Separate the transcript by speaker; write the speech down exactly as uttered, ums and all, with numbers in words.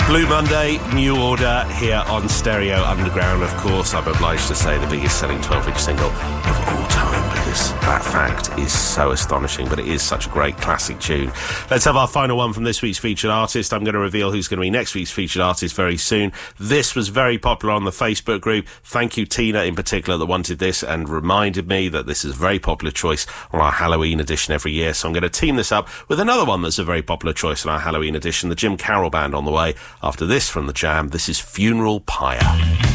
Speaker 1: Blue Monday, New Order, here on Stereo Underground. Of course, I'm obliged to say the biggest selling twelve-inch single of all time, because that fact is so astonishing, but it is such a great classic tune. Let's have our final one from this week's featured artist. I'm going to reveal who's going to be next week's featured artist very soon. This was very popular on the Facebook group. Thank you, Tina, in particular, that wanted this and reminded me that this is a very popular choice on our Halloween edition every year. So I'm going to team this up with another one that's a very popular choice on our Halloween edition, the Jim Carroll Band on the way. After this from The Jam, this is Funeral Pyre.